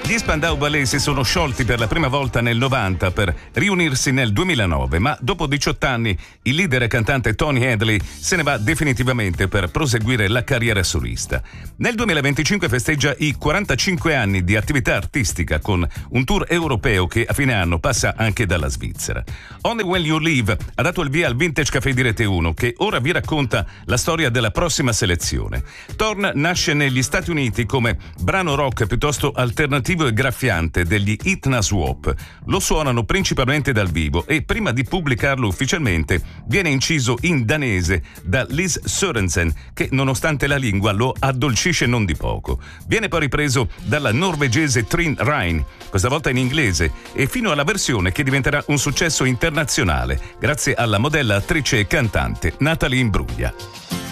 Gli Spandau Ballet si sono sciolti per la prima volta nel 90 per riunirsi nel 2009, ma dopo 18 anni il leader e cantante Tony Hadley se ne va definitivamente per proseguire la carriera solista. Nel 2025 festeggia i 45 anni di attività artistica con un tour europeo che a fine anno passa anche dalla Svizzera. Only When You Leave ha dato il via al Vintage Café di Rete 1, che ora vi racconta la storia della prossima selezione. Torn nasce negli Stati Uniti come brano rock piuttosto alternativo e graffiante degli Itna Swap. Lo suonano principalmente dal vivo e prima di pubblicarlo ufficialmente viene inciso in danese da Liz Sørensen, che nonostante la lingua lo addolcisce non di poco. Viene poi ripreso dalla norvegese Trine Rein, questa volta in inglese, e fino alla versione che diventerà un successo internazionale grazie alla modella, attrice e cantante Natalie Imbruglia.